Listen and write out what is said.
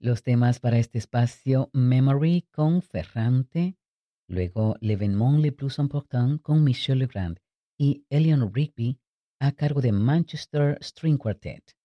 Los temas para este espacio: Memory con Ferrante, luego L'Événement le plus important con Michel Legrand y Eleanor Rigby a cargo de Manchester String Quartet.